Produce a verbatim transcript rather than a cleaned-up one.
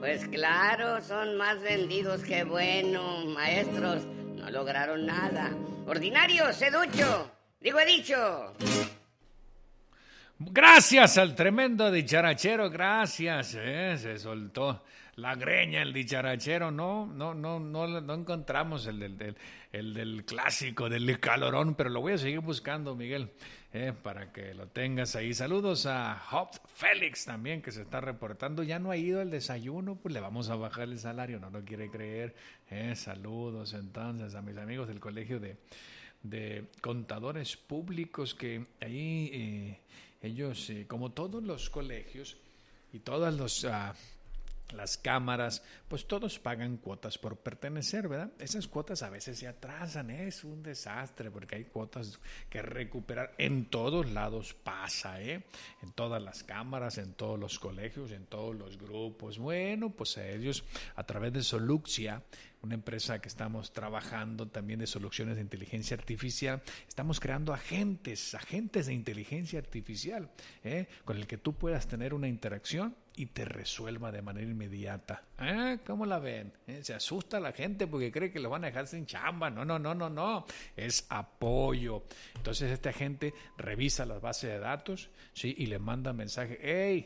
Pues claro, son más vendidos que buenos. Maestros, no lograron nada. Ordinario, seducho. Digo, he dicho. Gracias al tremendo dicharachero, gracias. Eh, se soltó la greña el dicharachero. No, no, no, no, no encontramos el del, del, el del clásico, del calorón, pero lo voy a seguir buscando, Miguel. Eh, para que lo tengas ahí. Saludos a Hop Félix también, que se está reportando. Ya no ha ido al desayuno, pues le vamos a bajar el salario, no lo quiere creer. Eh, saludos entonces a mis amigos del colegio de, de contadores públicos, que ahí eh, ellos, eh, como todos los colegios y todas los... Uh, las cámaras, pues todos pagan cuotas por pertenecer, ¿verdad? Esas cuotas a veces se atrasan, ¿eh? Es un desastre porque hay cuotas que recuperar. En todos lados pasa, ¿eh? En todas las cámaras, en todos los colegios, en todos los grupos. Bueno, pues a ellos, a través de Soluxia, una empresa que estamos trabajando también de soluciones de inteligencia artificial, estamos creando agentes, agentes de inteligencia artificial, ¿eh? Con el que tú puedas tener una interacción y te resuelva de manera inmediata. ¿Eh? ¿Cómo la ven? ¿Eh? Se asusta la gente porque cree que lo van a dejar sin chamba. No, no, no, no, no. Es apoyo. Entonces este agente revisa las bases de datos, ¿sí? Y le manda mensaje. ¡Hey!